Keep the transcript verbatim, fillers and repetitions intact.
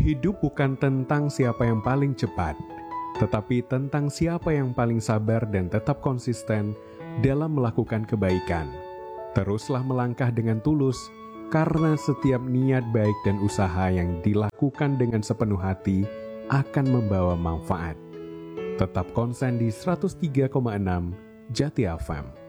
Hidup bukan tentang siapa yang paling cepat, tetapi tentang siapa yang paling sabar dan tetap konsisten dalam melakukan kebaikan. Teruslah melangkah dengan tulus, karena setiap niat baik dan usaha yang dilakukan dengan sepenuh hati akan membawa manfaat. Tetap konsen di seratus tiga koma enam Jati F M.